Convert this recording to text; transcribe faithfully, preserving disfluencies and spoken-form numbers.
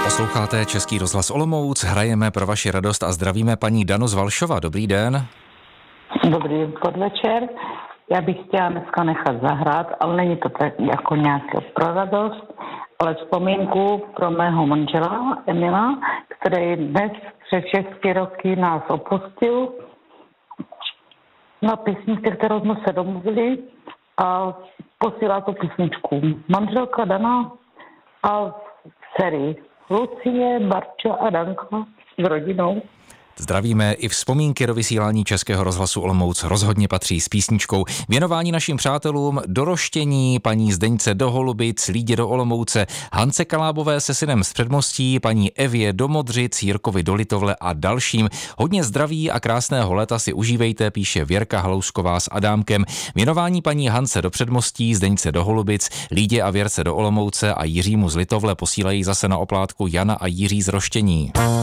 Posloucháte Český rozhlas Olomouc, hrajeme pro vaši radost a zdravíme paní Danu z Valšova. Dobrý den. Dobrý podvečer. Já bych chtěla dneska nechat zahrát, ale není to tak jako nějaké pro radost, ale vzpomínku pro mého manžela Emila, který dnes přes šesti roky nás opustil na písničce, kterou jsme se domluvili, a posílá to písničku. Manželka Dana a dcery Lucie, Barča a Danka s rodinou. Zdravíme, i vzpomínky do vysílání Českého rozhlasu Olomouc rozhodně patří s písničkou. Věnování našim přátelům do Roštění, paní Zdeňce do Holubic, Lídě do Olomouce, Hance Kalábové se synem z Předmostí, paní Evě do Modřic, Jirkovi do Litovle a dalším. Hodně zdraví a krásného léta si užívejte, píše Věrka Halousková s Adámkem. Věnování paní Hance do Předmostí, Zdeňce do Holubic, Lídě a Věrce do Olomouce a Jiřímu z Litovle posílají zase na oplátku Jana a Jiří z Roštění.